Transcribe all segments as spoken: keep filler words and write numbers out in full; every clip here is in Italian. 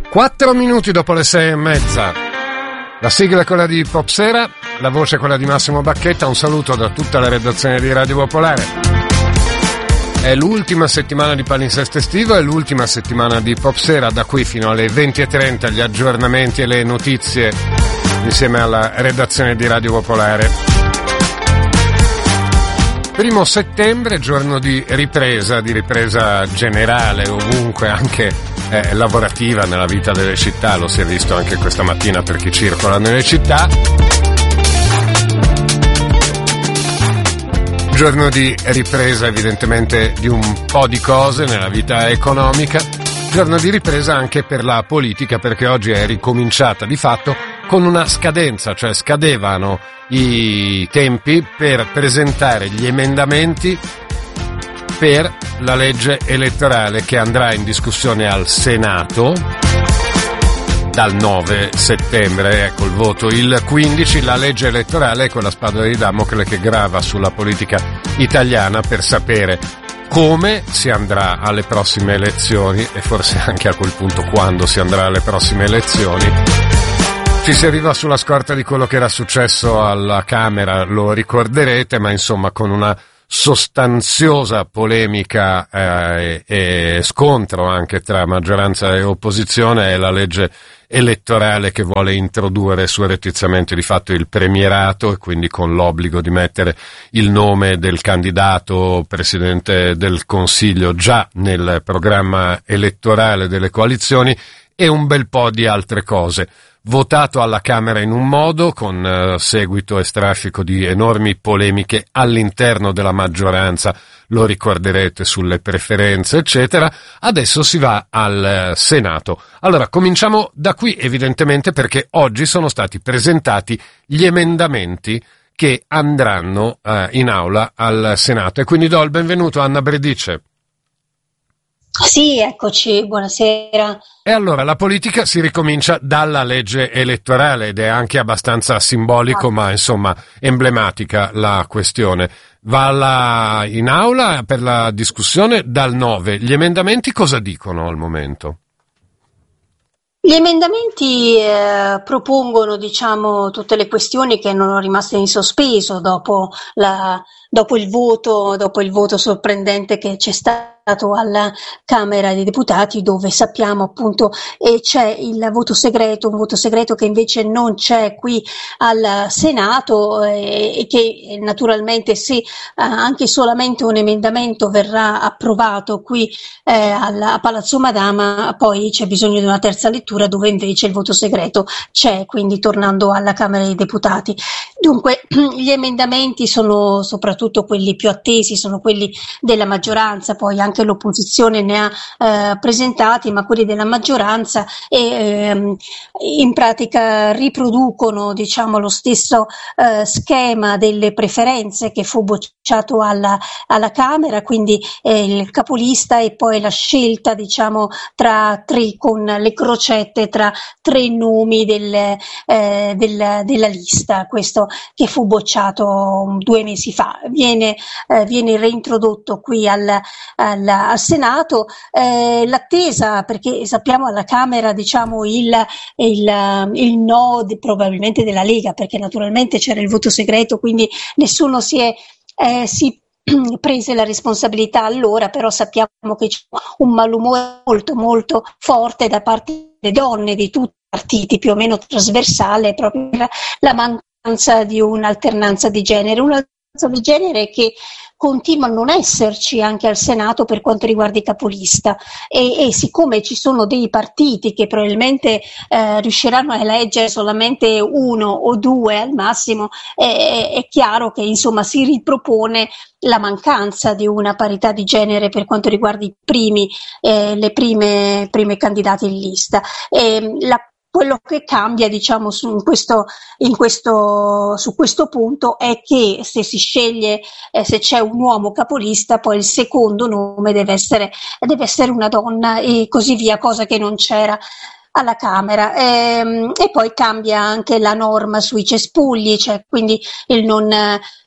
Quattro minuti dopo le sei e mezza. La sigla è quella di Popsera, la voce è quella di Massimo Bacchetta. Un saluto da tutta la redazione di Radio Popolare. È l'ultima settimana di palinsesto estivo, è l'ultima settimana di Popsera. Da qui fino alle venti e trenta gli aggiornamenti e le notizie insieme alla redazione di Radio Popolare. Primo settembre, giorno di ripresa, di ripresa generale ovunque, anche eh, lavorativa nella vita delle città. Lo si è visto anche questa mattina per chi circola nelle città. Giorno di ripresa evidentemente di un po' di cose nella vita economica. Giorno di ripresa anche per la politica, perché oggi è ricominciata di fatto con una scadenza, cioè scadevano i tempi per presentare gli emendamenti per la legge elettorale che andrà in discussione al Senato dal nove settembre. Ecco il voto il quindici. La legge elettorale è quella spada di Damocle che grava sulla politica italiana per sapere come si andrà alle prossime elezioni e forse anche a quel punto quando si andrà alle prossime elezioni. Ci si arriva sulla scorta di quello che era successo alla Camera, lo ricorderete, ma insomma con una sostanziosa polemica eh, e scontro anche tra maggioranza e opposizione. È la legge elettorale che vuole introdurre surrettiziamente di fatto il premierato e quindi con l'obbligo di mettere il nome del candidato Presidente del Consiglio già nel programma elettorale delle coalizioni e un bel po' di altre cose. Votato alla Camera in un modo, con eh, seguito e strascico di enormi polemiche all'interno della maggioranza, lo ricorderete, sulle preferenze eccetera. Adesso si va al eh, Senato. Allora cominciamo da qui evidentemente, perché oggi sono stati presentati gli emendamenti che andranno eh, in aula al Senato e quindi do il benvenuto a Anna Bredice. Sì, eccoci, buonasera. E allora la politica si ricomincia dalla legge elettorale ed è anche abbastanza simbolico, ah. ma insomma emblematica la questione. Va alla, in aula per la discussione dal nove. Gli emendamenti cosa dicono al momento? Gli emendamenti eh, propongono, diciamo, tutte le questioni che erano rimaste in sospeso dopo la dopo il voto, dopo il voto sorprendente che c'è stato alla Camera dei Deputati, dove sappiamo appunto eh, c'è il voto segreto, un voto segreto che invece non c'è qui al Senato eh, e che naturalmente se eh, anche solamente un emendamento verrà approvato qui eh, alla, a Palazzo Madama, poi c'è bisogno di una terza lettura dove invece il voto segreto c'è, quindi tornando alla Camera dei Deputati. Dunque gli emendamenti sono soprattutto tutto quelli più attesi, sono quelli della maggioranza, poi anche l'opposizione ne ha eh, presentati, ma quelli della maggioranza e, ehm, in pratica riproducono, diciamo, lo stesso eh, schema delle preferenze che fu bocciato alla, alla Camera, quindi eh, il capolista e poi la scelta, diciamo, tra tre, con le crocette tra tre nomi del, eh, del, della lista, questo che fu bocciato due mesi fa. Viene, eh, viene reintrodotto qui al, al, al Senato eh, l'attesa, perché sappiamo alla Camera, diciamo, il, il, il no di, probabilmente della Lega, perché naturalmente c'era il voto segreto, quindi nessuno si è eh, si prese la responsabilità allora, però sappiamo che c'è un malumore molto molto forte da parte delle donne di tutti i partiti, più o meno trasversale, proprio per la mancanza di un'alternanza di genere, una di genere che continua a non esserci anche al Senato per quanto riguarda i capolista e, e siccome ci sono dei partiti che probabilmente eh, riusciranno a eleggere solamente uno o due al massimo, eh, è chiaro che insomma si ripropone la mancanza di una parità di genere per quanto riguarda i primi, eh, le prime, prime candidate in lista. E la Quello che cambia, diciamo, su in questo, in questo, su questo punto è che se si sceglie, eh, se c'è un uomo capolista, poi il secondo nome deve essere, deve essere una donna e così via, cosa che non c'era alla Camera. E, e poi cambia anche la norma sui cespugli, cioè quindi il non,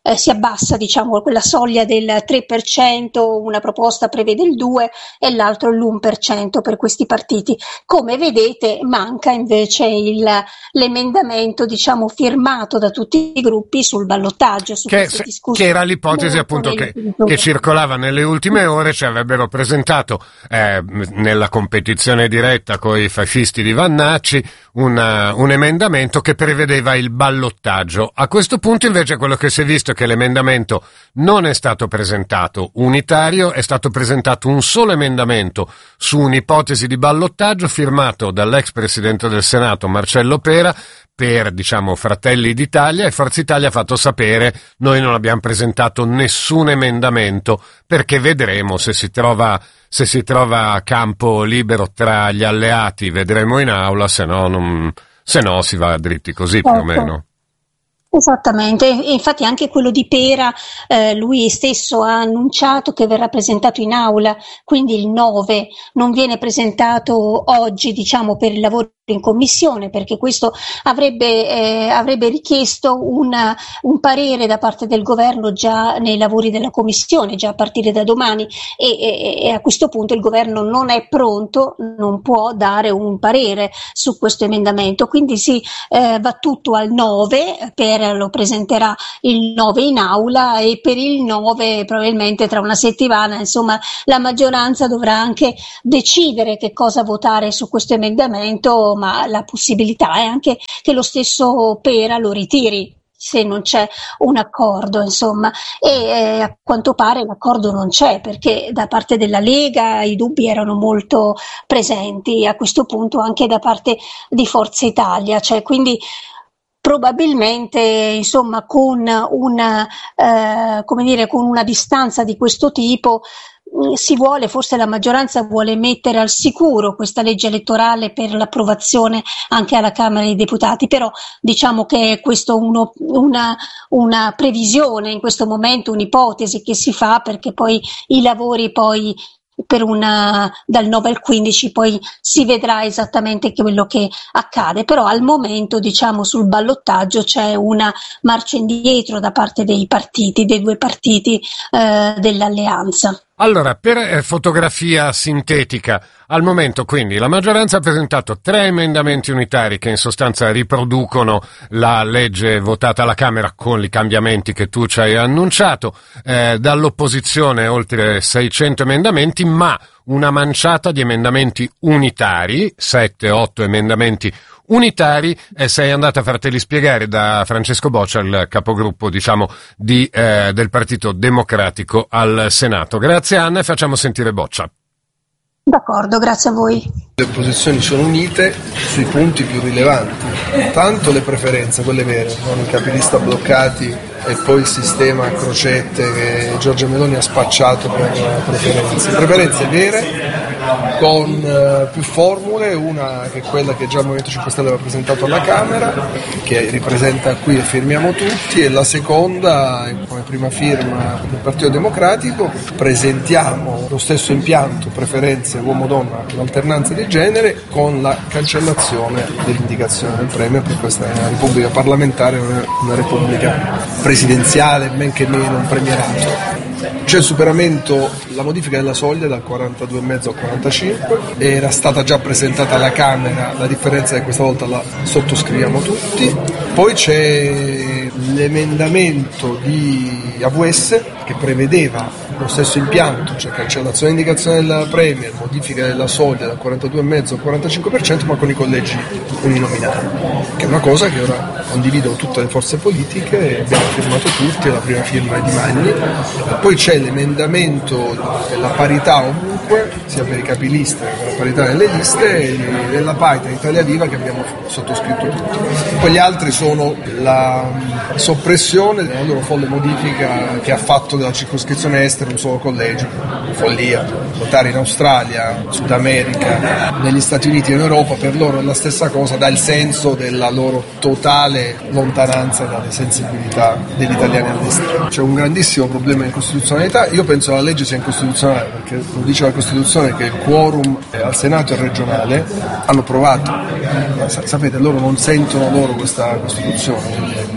eh, si abbassa, diciamo, quella soglia del tre per cento, una proposta prevede il due e l'altro l'uno per cento per questi partiti. Come vedete manca invece il, l'emendamento, diciamo, firmato da tutti i gruppi sul ballottaggio, su che, che era l'ipotesi appunto che, che circolava nelle ultime ore, ci avrebbero presentato eh, nella competizione diretta con i fascisti di Vannacci una, un emendamento che prevedeva il ballottaggio. A questo punto invece quello che si è visto è che l'emendamento non è stato presentato unitario, è stato presentato un solo emendamento su un'ipotesi di ballottaggio firmato dall'ex presidente del Senato Marcello Pera per, diciamo, Fratelli d'Italia, e Forza Italia ha fatto sapere: noi non abbiamo presentato nessun emendamento perché vedremo se si trova se si trova campo libero tra gli alleati, vedremo in aula, se no non se no si va dritti così, più o meno. Esattamente, infatti anche quello di Pera, eh, lui stesso ha annunciato che verrà presentato in aula, quindi il nove, non viene presentato oggi, diciamo, per il lavoro in commissione, perché questo avrebbe, eh, avrebbe richiesto una, un parere da parte del governo già nei lavori della commissione, già a partire da domani, e, e, e a questo punto il governo non è pronto, non può dare un parere su questo emendamento, quindi si eh, va tutto al nove, per lo presenterà il nove in aula, e per il nove probabilmente tra una settimana, insomma, la maggioranza dovrà anche decidere che cosa votare su questo emendamento, ma la possibilità è anche che lo stesso Pera lo ritiri se non c'è un accordo, insomma, e eh, a quanto pare l'accordo non c'è, perché da parte della Lega i dubbi erano molto presenti, a questo punto anche da parte di Forza Italia, cioè quindi probabilmente, insomma, con una, eh, come dire, con una distanza di questo tipo mh, si vuole, forse la maggioranza vuole mettere al sicuro questa legge elettorale per l'approvazione anche alla Camera dei Deputati, però diciamo che è questo uno, una, una previsione in questo momento, un'ipotesi che si fa, perché poi i lavori poi per una, dal nove al quindici poi si vedrà esattamente quello che accade, però al momento, diciamo, sul ballottaggio c'è una marcia indietro da parte dei partiti, dei due partiti eh, dell'alleanza. Allora, per eh, fotografia sintetica, al momento quindi la maggioranza ha presentato tre emendamenti unitari che in sostanza riproducono la legge votata alla Camera con i cambiamenti che tu ci hai annunciato, eh, dall'opposizione oltre seicento emendamenti, ma una manciata di emendamenti unitari, sette otto emendamenti unitari, e sei andata a farteli spiegare da Francesco Boccia, il capogruppo, diciamo, di, eh, del Partito Democratico al Senato. Grazie Anna, e facciamo sentire Boccia. D'accordo, grazie a voi. Le opposizioni sono unite sui punti più rilevanti, tanto le preferenze, quelle vere, non i capilista bloccati e poi il sistema a crocette che Giorgia Meloni ha spacciato per preferenze. Preferenze vere con uh, più formule, una che è quella che già il Movimento cinque Stelle aveva presentato alla Camera, che ripresenta qui e firmiamo tutti, e la seconda, come prima firma del Partito Democratico, presentiamo lo stesso impianto, preferenze uomo-donna, l'alternanza di genere, con la cancellazione dell'indicazione del premio, perché questa è una repubblica parlamentare, una repubblica presidenziale, men che meno un premierato. C'è il superamento, la modifica della soglia dal quarantadue virgola cinque al quarantacinque, era stata già presentata alla Camera, la differenza è che questa volta la sottoscriviamo tutti. Poi c'è l'emendamento di A V S che prevedeva lo stesso impianto, cioè cancellazione e indicazione del premio, modifica della soglia dal quarantadue virgola cinque al quarantacinque per cento, ma con i collegi uninominali, che è una cosa che ora condividono tutte le forze politiche, abbiamo firmato tutti, la prima firma è di Magni. E poi c'è l'emendamento della parità ovunque, sia per i capilista che per la parità nelle liste, e della parità Italia Viva che abbiamo sottoscritto tutti. Poi gli altri sono la soppressione della loro folle modifica che ha fatto della circoscrizione estera un solo collegio, follia, votare in Australia, Sud America, negli Stati Uniti e in Europa, per loro è la stessa cosa, dà il senso della loro totale lontananza dalle sensibilità degli italiani all'estero. C'è un grandissimo problema di costituzionalità, io penso che la legge sia incostituzionale perché lo dice la Costituzione che il quorum al Senato e regionale hanno provato, sapete, loro non sentono loro questa Costituzione,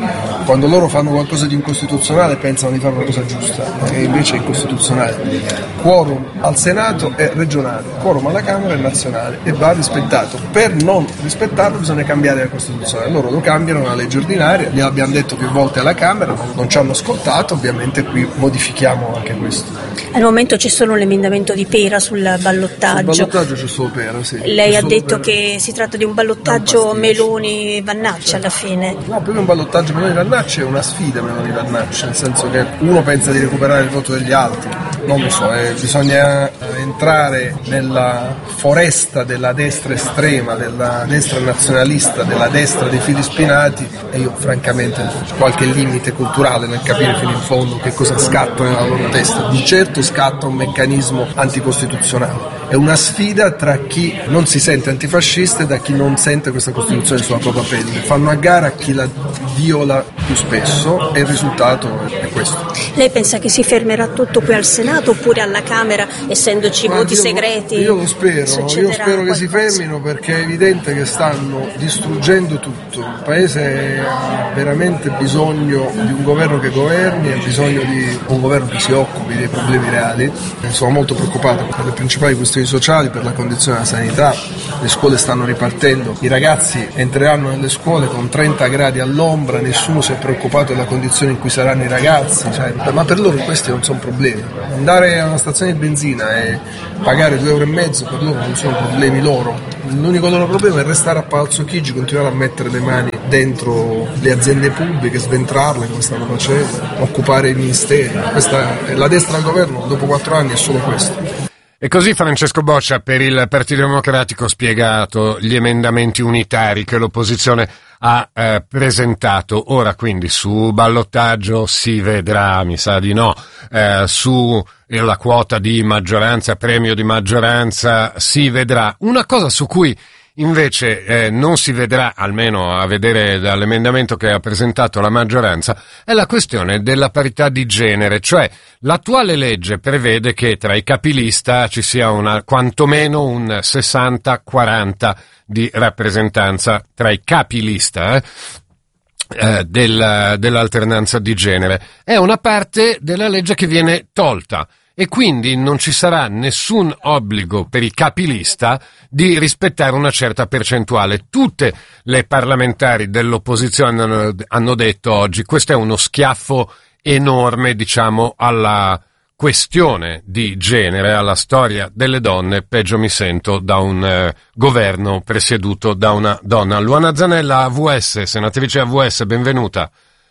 quando loro fanno qualcosa di incostituzionale pensano di fare una cosa giusta e invece è incostituzionale. Quorum al Senato è regionale, quorum alla Camera è nazionale e va rispettato. Per non rispettarlo bisogna cambiare la Costituzione. Loro lo cambiano una legge ordinaria, gliel'abbiamo detto più volte alla Camera, non ci hanno ascoltato, ovviamente qui modifichiamo anche questo. Al momento c'è solo l'emendamento di Pera sul ballottaggio. Sul ballottaggio c'è solo Pera, sì. Lei c'è ha solo detto Pera. Che si tratta di un ballottaggio Meloni-Vannacci alla fine. No, più che un ballottaggio Meloni-Vannacci è una sfida Meloni-Vannacci, nel senso che uno pensa di recuperare il voto degli altri, non lo so, eh, bisogna entrare nella foresta della destra estrema, della destra nazionalista, della destra dei fili spinati e io francamente ho qualche limite culturale nel capire fino in fondo che cosa scatta nella loro testa. Di certo scatta un meccanismo anticostituzionale, è una sfida tra chi non si sente antifascista e da chi non sente questa Costituzione sulla propria pelle. Fanno a gara chi la viola più spesso e il risultato è questo. Lei pensa che si fermerà tutto qui al Senato oppure alla Camera, essendoci Ma voti io, segreti? Io lo spero, io spero qualcosa. che si fermino perché è evidente che stanno distruggendo tutto. Il Paese ha veramente bisogno di un governo che governi, ha bisogno di un governo che si occupi dei problemi reali. Sono molto preoccupato per le principali questioni sociali, per la condizione della sanità. Le scuole stanno ripartendo, i ragazzi entreranno nelle scuole con trenta gradi all'ombra, nessuno si è preoccupato della condizione in cui saranno i ragazzi, cioè, ma per loro questi non sono problemi. Andare a una stazione di benzina e pagare due euro e mezzo per loro non sono problemi loro. L'unico loro problema è restare a Palazzo Chigi, continuare a mettere le mani dentro le aziende pubbliche, sventrarle come stanno facendo, occupare i ministeri. Questa è la destra al governo, dopo quattro anni è solo questo. E così Francesco Boccia per il Partito Democratico ha spiegato gli emendamenti unitari che l'opposizione ha eh, presentato. Ora quindi su ballottaggio si vedrà, mi sa di no, eh, su eh, la quota di maggioranza, premio di maggioranza si vedrà. Una cosa su cui invece eh, non si vedrà, almeno a vedere dall'emendamento che ha presentato la maggioranza, è la questione della parità di genere, cioè l'attuale legge prevede che tra i capilista ci sia una quantomeno un sessanta quaranta di rappresentanza tra i capilista, eh? Eh, del, dell'alternanza di genere. È una parte della legge che viene tolta. E quindi non ci sarà nessun obbligo per i capilista di rispettare una certa percentuale. Tutte le parlamentari dell'opposizione hanno, hanno detto oggi questo è uno schiaffo enorme, diciamo, alla questione di genere, alla storia delle donne. Peggio mi sento da un eh, governo presieduto da una donna. Luana Zanella, A V S, senatrice A V S, benvenuta.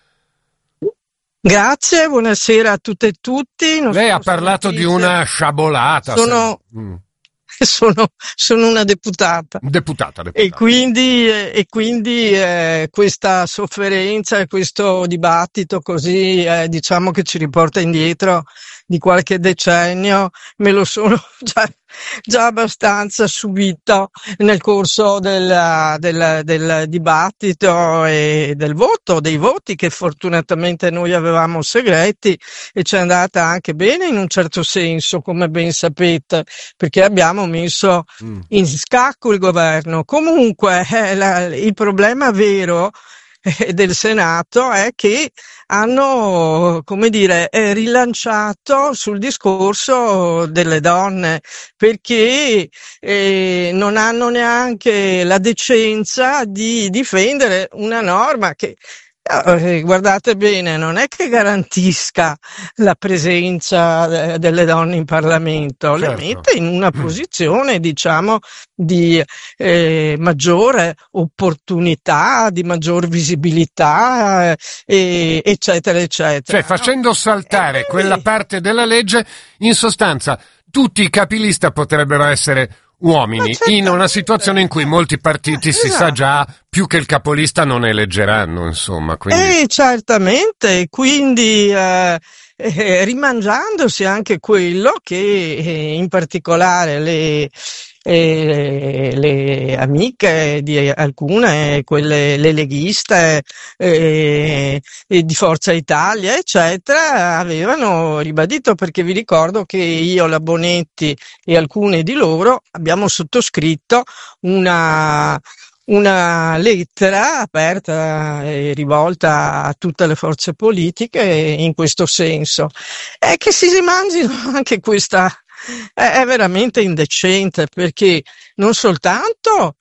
Grazie, buonasera a tutte e tutti. Non Lei sono ha parlato senatrice, di una sciabolata. Sono, mm. sono, sono una deputata. Deputata, deputata. E quindi, e quindi eh, questa sofferenza e questo dibattito così, eh, diciamo che ci riporta indietro di qualche decennio, me lo sono già, già abbastanza subito nel corso del, del, del dibattito e del voto, dei voti che fortunatamente noi avevamo segreti e ci è andata anche bene in un certo senso, come ben sapete, perché abbiamo messo mm. in scacco il governo. Comunque eh, la, il problema vero del Senato è che hanno, come dire, rilanciato sul discorso delle donne, perché eh, non hanno neanche la decenza di difendere una norma che, eh, guardate bene, non è che garantisca la presenza delle donne in Parlamento, certo. Le mette in una posizione, diciamo, di eh, maggiore opportunità, di maggior visibilità, eh, eccetera, eccetera. Cioè, facendo saltare eh, quella parte della legge, in sostanza, tutti i capilista potrebbero essere uomini, in una situazione in cui molti partiti, esatto, si sa già, più che il capolista non eleggeranno, insomma. Quindi... Eh, certamente, quindi eh, eh, rimangiandosi anche quello che eh, in particolare le E le amiche di alcune, quelle le leghiste eh, e di Forza Italia, eccetera, avevano ribadito, perché vi ricordo che io, la Bonetti e alcune di loro abbiamo sottoscritto una una lettera aperta e rivolta a tutte le forze politiche in questo senso, e che si mangino anche questa, è, è veramente indecente, perché non soltanto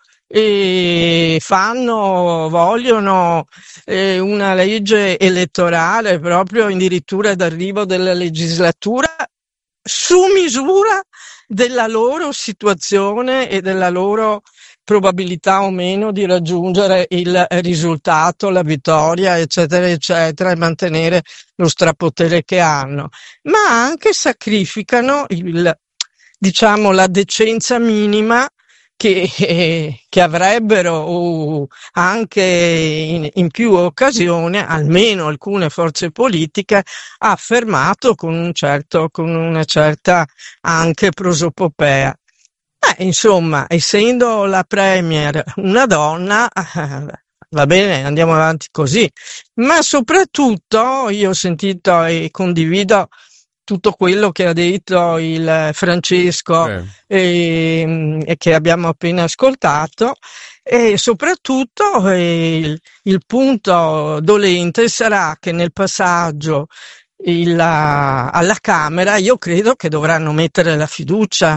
e fanno, vogliono eh, una legge elettorale proprio addirittura d'arrivo della legislatura su misura della loro situazione e della loro probabilità o meno di raggiungere il risultato, la vittoria, eccetera, eccetera, e mantenere lo strapotere che hanno, ma anche sacrificano il, diciamo, la decenza minima che, eh, che avrebbero uh, anche in, in più occasioni, almeno alcune forze politiche, affermato con un certo, con una certa anche prosopopea. Eh, insomma, essendo la Premier una donna, eh, va bene, andiamo avanti così, ma soprattutto io ho sentito e condivido tutto quello che ha detto il Francesco Eh. e, e che abbiamo appena ascoltato, e soprattutto eh, il, il punto dolente sarà che nel passaggio il, alla Camera io credo che dovranno mettere la fiducia,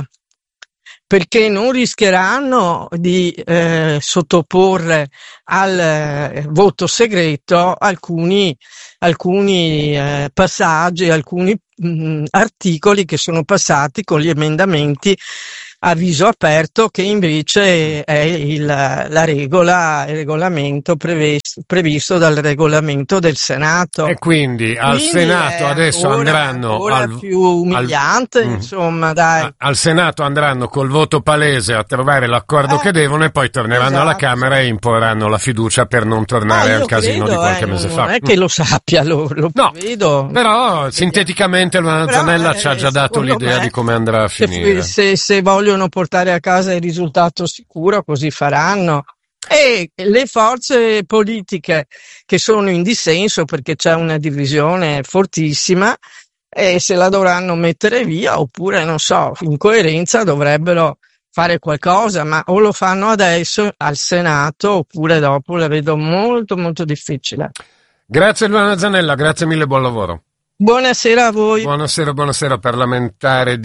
perché non rischieranno di eh, sottoporre al eh, voto segreto alcuni, alcuni eh, passaggi, alcuni mh, articoli che sono passati con gli emendamenti a viso aperto, che invece è il, la regola, il regolamento previsto, previsto dal regolamento del Senato. E quindi al Quindi Senato adesso ancora, andranno ancora al, più umiliante, al, insomma, dai. a, al Senato andranno col voto palese a trovare l'accordo Eh, che devono, e poi torneranno esatto. alla Camera e imporranno la fiducia per non Ah, tornare io al casino credo, di qualche eh, mese non, fa. non è che lo sappia, lo, lo No, vedo. però sinteticamente Luana Però, Zanella eh, ci ha già dato secondo l'idea me, di come andrà a se, finire. se, se vogliono portare a casa il risultato sicuro, così faranno. E le forze politiche che sono in dissenso, perché c'è una divisione fortissima, e se la dovranno mettere via, oppure, non so, in coerenza dovrebbero fare qualcosa, ma o lo fanno adesso al Senato oppure dopo, la vedo molto molto difficile. Grazie Luana Zanella, grazie mille, buon lavoro. Buonasera a voi. Buonasera, buonasera, parlamentare di